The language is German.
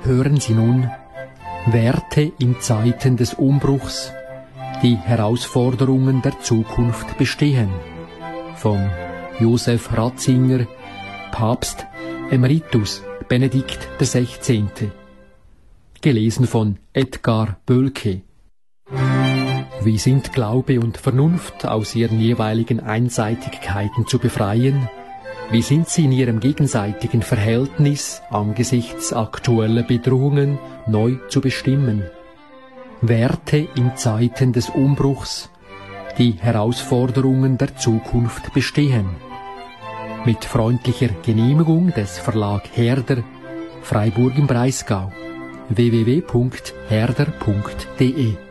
hören Sie nun Werte in Zeiten des Umbruchs, die Herausforderungen der Zukunft bestehen, von Josef Ratzinger, Papst Emeritus Benedikt XVI. Gelesen von Edgar Bölke. Wie sind Glaube und Vernunft aus ihren jeweiligen Einseitigkeiten zu befreien? Wie sind sie in ihrem gegenseitigen Verhältnis angesichts aktueller Bedrohungen neu zu bestimmen? Werte in Zeiten des Umbruchs, die Herausforderungen der Zukunft bestehen. Mit freundlicher Genehmigung des Verlag Herder, Freiburg im Breisgau. www.herder.de